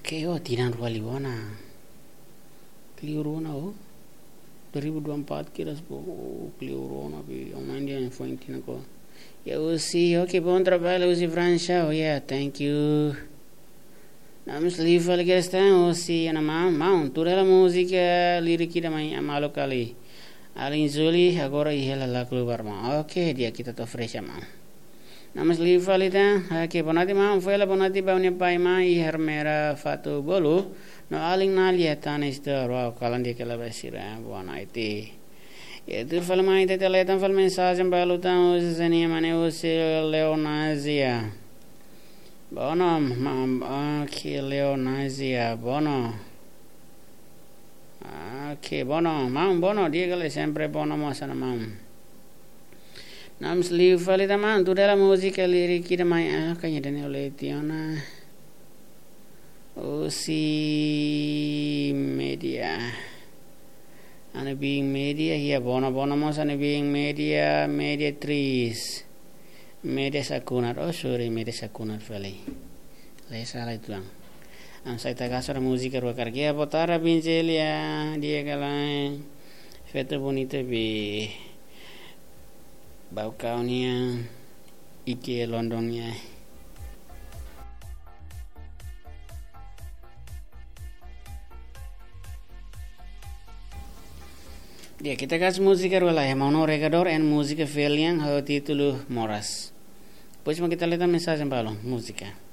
Ke tinan rualiwona. Kliurona 2024 kiras po kliurona pi omain dia info intina ko. Ya usi okay bom trabalho usi Francia. Oh yeah, thank you. Namos liva lagi stan usi ana mau toda a música lírica da mãe amalo kali. Alin Zuli agora ihela la keluar ma. Okay, dia kita to fresh ma. Namos liva lita okay bonati ma foi la bonati baunya pai ma I hermera fatu bolu. No aling nalia tanis da ro kalan dia kala basira buona iti. E tu fala mai te teletan fal mensagem balutan os zenia mane os Leonazia. Bono okay Leonazia bono. Okay bono bono dia kala sempre bono mosana Nam sleeve fali taman tu della musica lirica da mai kanya dene oletiona. Osi media ane being media here bono mos ane being media mediatrice media sakunar sorry media sakunar fali lei salah itu ang saya tagasar musica ro cargia botara pincelia dia galai fete bonita bi baucaunia Ike Londonia. Dia kita kasih música rola ya mau regador and música felian hau título Moras. Pois kita lihat mensagem balon música.